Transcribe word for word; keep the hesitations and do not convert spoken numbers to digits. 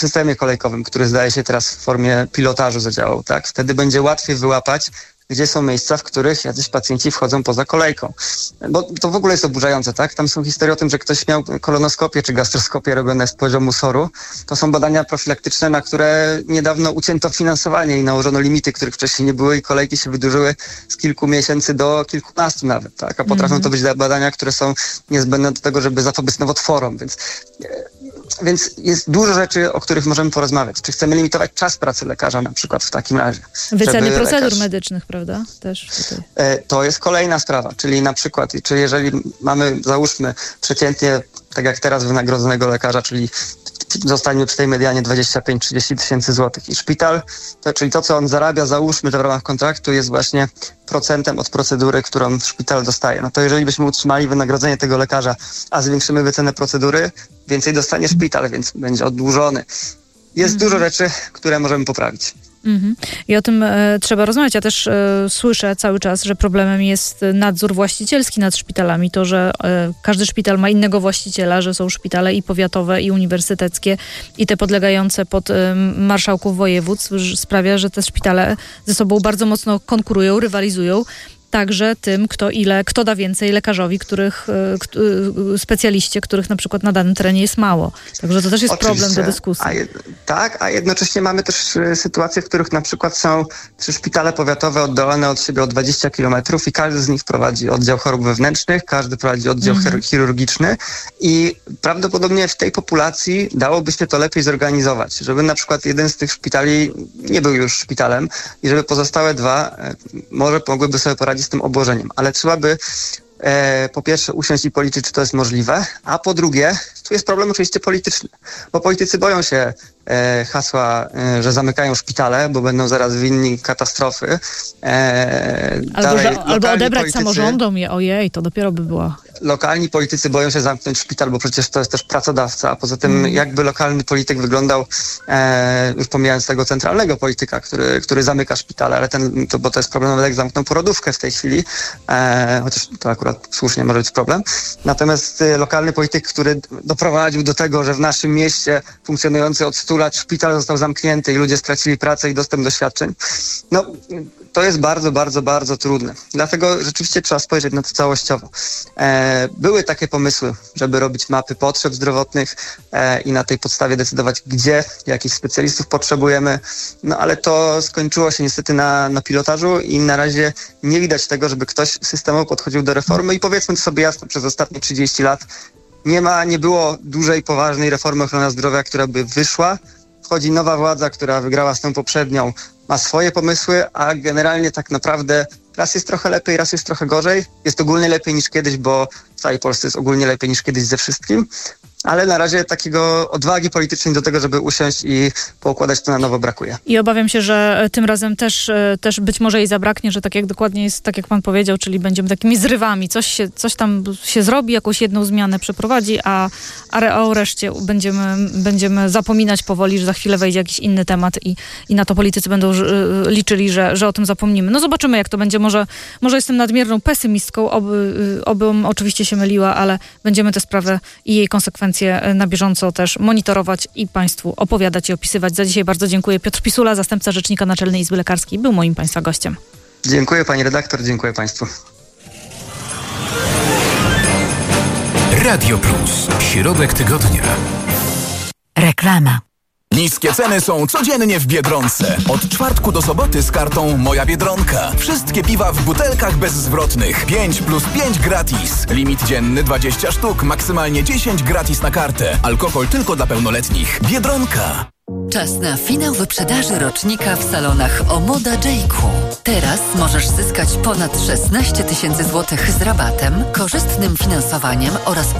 systemie kolejkowym, który zdaje się teraz w formie pilotażu zadziałał, tak? Wtedy będzie łatwiej wyłapać, gdzie są miejsca, w których jacyś pacjenci wchodzą poza kolejką. Bo to w ogóle jest oburzające, tak? Tam są historie o tym, że ktoś miał kolonoskopię czy gastroskopię robione z poziomu soru. To są badania profilaktyczne, na które niedawno ucięto finansowanie i nałożono limity, których wcześniej nie było i kolejki się wydłużyły z kilku miesięcy do kilkunastu nawet, tak? A potrafią mm-hmm. to być badania, które są niezbędne do tego, żeby zapobiec nowotworom, więc... Więc jest dużo rzeczy, o których możemy porozmawiać. Czy chcemy limitować czas pracy lekarza na przykład w takim razie? Wyceny procedur lekarz... medycznych, prawda? Też tutaj. To jest kolejna sprawa, czyli na przykład, czy jeżeli mamy, załóżmy, przeciętnie, tak jak teraz wynagrodzonego lekarza, czyli zostańmy przy tej medianie dwadzieścia pięć trzydzieści tysięcy złotych i szpital, to, czyli to, co on zarabia, załóżmy, to w ramach kontraktu jest właśnie procentem od procedury, którą szpital dostaje. No to jeżeli byśmy utrzymali wynagrodzenie tego lekarza, a zwiększymy wycenę procedury, więcej dostanie szpital, więc będzie oddłużony. Jest mm. dużo rzeczy, które możemy poprawić. Mm-hmm. I o tym e, trzeba rozmawiać. Ja też e, słyszę cały czas, że problemem jest nadzór właścicielski nad szpitalami. To, że e, każdy szpital ma innego właściciela, że są szpitale i powiatowe, i uniwersyteckie, i te podlegające pod e, marszałków województw, sprawia, że te szpitale ze sobą bardzo mocno konkurują, rywalizują. Także tym, kto ile, kto da więcej lekarzowi, których, k, specjaliście, których na przykład na danym terenie jest mało. Także to też jest Oczywiście. problem do dyskusji. A jed, tak, a jednocześnie mamy też sytuacje, w których na przykład są trzy szpitale powiatowe oddalone od siebie o dwadzieścia kilometrów i każdy z nich prowadzi oddział chorób wewnętrznych, każdy prowadzi oddział mm. chirurgiczny i prawdopodobnie w tej populacji dałoby się to lepiej zorganizować, żeby na przykład jeden z tych szpitali nie był już szpitalem i żeby pozostałe dwa może mogłyby sobie poradzić z tym obłożeniem, ale trzeba by e, po pierwsze usiąść i policzyć, czy to jest możliwe, a po drugie, tu jest problem oczywiście polityczny, bo politycy boją się e, hasła, e, że zamykają szpitale, bo będą zaraz winni katastrofy. E, albo, dalej, że, albo odebrać politycy, samorządom je, ojej, to dopiero by była. Lokalni politycy boją się zamknąć szpital, bo przecież to jest też pracodawca, a poza tym mm. jakby lokalny polityk wyglądał, e, już pomijając tego centralnego polityka, który, który zamyka szpitale, ale ten, to, bo to jest problem, jak zamknął porodówkę w tej chwili, e, chociaż to akurat słusznie może być problem. Natomiast e, lokalny polityk, który doprowadził do tego, że w naszym mieście funkcjonujący od stu lat szpital został zamknięty i ludzie stracili pracę i dostęp do świadczeń, no to jest bardzo, bardzo, bardzo trudne. Dlatego rzeczywiście trzeba spojrzeć na to całościowo. E, były takie pomysły, żeby robić mapy potrzeb zdrowotnych e, i na tej podstawie decydować, gdzie, jakich specjalistów potrzebujemy, no ale to skończyło się niestety na, na pilotażu i na razie nie widać tego, żeby ktoś systemowo podchodził do reformy i powiedzmy to sobie jasno, przez ostatnie trzydzieści lat nie ma, nie było dużej, poważnej reformy ochrony zdrowia, która by wyszła. Wchodzi nowa władza, która wygrała z tą poprzednią, ma swoje pomysły, a generalnie tak naprawdę raz jest trochę lepiej, raz jest trochę gorzej. Jest ogólnie lepiej niż kiedyś, bo w całej Polsce jest ogólnie lepiej niż kiedyś ze wszystkim. Ale na razie takiego odwagi politycznej do tego, żeby usiąść i poukładać to na nowo brakuje. I obawiam się, że tym razem też, też być może jej zabraknie, że tak jak dokładnie jest, tak jak pan powiedział, czyli będziemy takimi zrywami. Coś, się, coś tam się zrobi, jakąś jedną zmianę przeprowadzi, a, a o reszcie będziemy, będziemy zapominać powoli, że za chwilę wejdzie jakiś inny temat i, i na to politycy będą liczyli, że, że o tym zapomnimy. No zobaczymy, jak to będzie. Może, może jestem nadmierną pesymistką, oby, obym oczywiście się myliła, ale będziemy tę sprawę i jej konsekwencje na bieżąco też monitorować i państwu opowiadać i opisywać. Za dzisiaj bardzo dziękuję. Piotr Pisula, zastępca rzecznika Naczelnej Izby Lekarskiej, był moim państwa gościem. Dziękuję pani redaktor, dziękuję państwu. Radio Plus. Środek tygodnia. Reklama. Niskie ceny są codziennie w Biedronce. Od czwartku do soboty z kartą Moja Biedronka. Wszystkie piwa w butelkach bezzwrotnych. pięć plus pięć gratis. Limit dzienny dwadzieścia sztuk, maksymalnie dziesięć gratis na kartę. Alkohol tylko dla pełnoletnich. Biedronka. Czas na finał wyprzedaży rocznika w salonach Omoda J-Crew. Teraz możesz zyskać ponad szesnaście tysięcy złotych z rabatem, korzystnym finansowaniem oraz